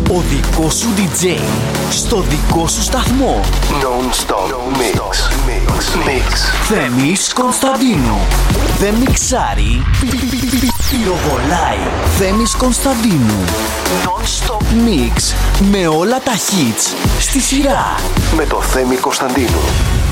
Ο δικός σου DJ στο δικό σου σταθμό. Non-stop mix. Θέμης Κωνσταντίνου. Δεν μιξάρει, πυροβολάει. Θέμης Κωνσταντίνου. Non-stop mix με όλα τα hits στη σειρά. Με το Θέμη Κωνσταντίνου.